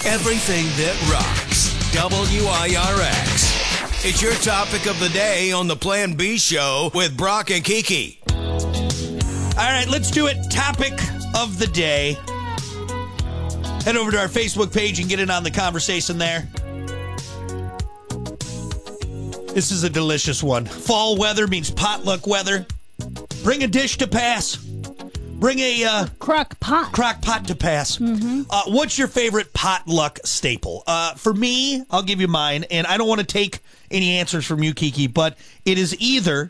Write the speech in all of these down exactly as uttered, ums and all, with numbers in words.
Everything that rocks. W I R X. It's your topic of the day on the Plan B show with Brock and Kiki. All right, let's do it. Topic of the day. Head over to our Facebook page and get in on the conversation there. This is a delicious one. Fall weather means potluck weather. Bring a dish to pass. Bring a uh, crock pot. Crock pot to pass. Mm-hmm. Uh, what's your favorite potluck staple? Uh, for me, I'll give you mine, and I don't want to take any answers from you, Kiki, but it is either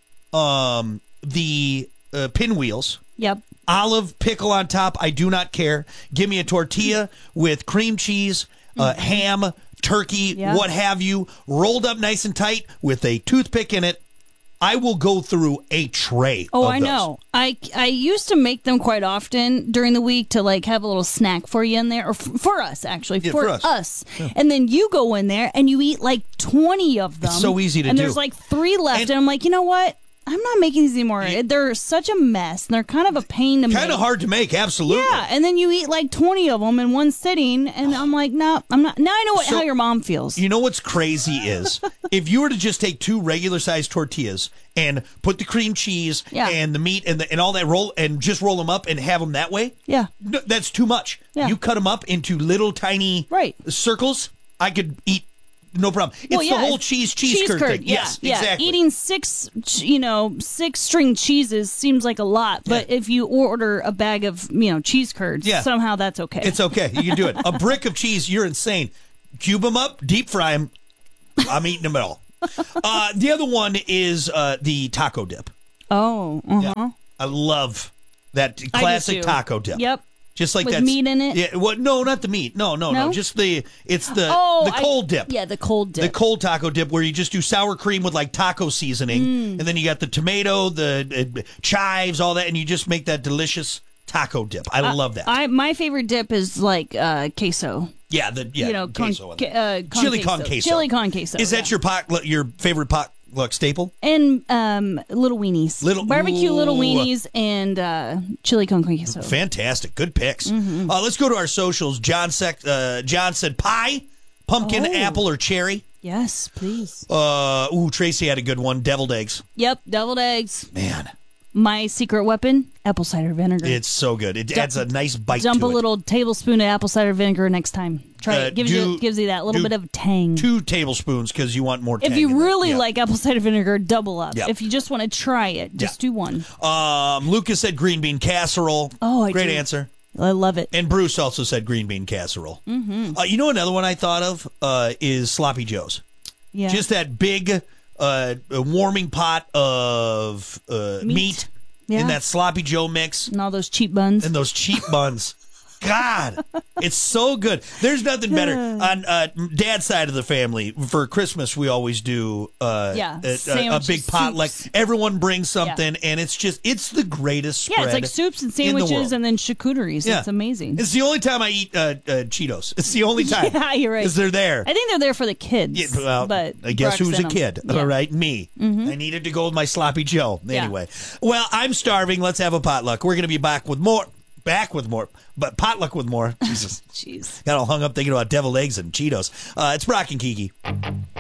um, the uh, pinwheels. Yep. Olive, pickle on top. I do not care. Give me a tortilla with cream cheese, uh, mm-hmm. ham, turkey, yep. what have you, rolled up nice and tight with a toothpick in it. I will go through a tray. Oh, of I those. know. I, I used to make them quite often during the week to like have a little snack for you in there, or f- for us actually, yeah, for, for us. us. Yeah. And then you go in there and you eat like twenty of them. It's so easy to and do. And there's like three left, and, and I'm like, you know what? I'm not making these anymore. You, they're such a mess, and they're kind of a pain to kind make. Kind of hard to make, absolutely. Yeah, and then you eat like twenty of them in one sitting, and I'm like, no, I'm not. Now I know what, so, how your mom feels. You know what's crazy is if you were to just take two regular-sized tortillas and put the cream cheese yeah. and the meat and the, and all that roll and just roll them up and have them that way, yeah, no, that's too much. Yeah. You cut them up into little tiny right. circles. I could eat. No problem. It's well, yeah, the whole cheese cheese, cheese curd, curd thing. Yeah, yes, yeah. exactly. Eating six, you know, six string cheeses seems like a lot, but yeah. if you order a bag of, you know, cheese curds, yeah. somehow that's okay. It's okay. You can do it. A brick of cheese, you're insane. Cube them up, deep fry them. I'm eating them all. Uh, the other one is uh, the taco dip. Oh, uh-huh. Yeah. I love that classic taco dip. Yep. Just like with that meat in it. Yeah. Well, no, not the meat. No, no, no. no? Just the it's the oh, the cold I, dip. Yeah, the cold dip. The cold taco dip, where you just do sour cream with like taco seasoning, mm. and then you got the tomato, the uh, chives, all that, and you just make that delicious taco dip. I uh, love that. I my favorite dip is like uh, queso. Yeah, the yeah, you know, queso. Con, uh, con chili queso. con queso. Chili con queso. Is that yeah. your pot? Your favorite pot? Look, staple? And um, little weenies. Little Barbecue ooh. little weenies and uh, chili con queso. Fantastic. Good picks. Mm-hmm. Uh, let's go to our socials. John, sec- uh, John said pie, pumpkin, oh. apple, or cherry. Yes, please. Uh, ooh, Tracy had a good one. Deviled eggs. Yep, deviled eggs. Man. My secret weapon, apple cider vinegar. It's so good. It D- adds a nice bite to it. Dump a little tablespoon of apple cider vinegar next time. Try uh, it. Gives do, you gives you that little bit of tang. Two tablespoons because you want more tang. If you really yeah. like apple cider vinegar, double up. Yep. If you just want to try it, just yeah. do one. Um, Lucas said green bean casserole. Oh, I Great do. answer. I love it. And Bruce also said green bean casserole. Mm-hmm. Uh, you know another one I thought of uh, is Sloppy Joe's. Yeah. Just that big uh, warming pot of uh, meat. meat. Yeah. In that sloppy Joe mix. And all those cheap buns. And those cheap buns. God, it's so good. There's nothing better. On uh, Dad's side of the family, for Christmas, we always do uh, yeah, a, a, a big potluck. Everyone brings something, yeah. and it's just, it's the greatest spread. Yeah, it's like soups and sandwiches and then charcuteries. Yeah. It's amazing. It's the only time I eat uh, uh, Cheetos. It's the only time. Yeah, you're right. Because they're there. I think they're there for the kids. Yeah, well, but I guess who's a them. kid? Yeah. All right, me. Mm-hmm. I needed to go with my sloppy Joe. Anyway. Yeah. Well, I'm starving. Let's have a potluck. We're going to be back with more. Back with more, but potluck with more. Jesus. Jeez. Got all hung up thinking about deviled eggs and Cheetos. Uh, it's Brock and Kiki.